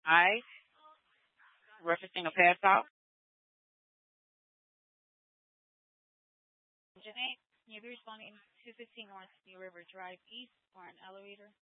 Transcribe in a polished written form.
I, referencing a pass out. Janae, can you be responding in 215 North New River Drive East or an elevator?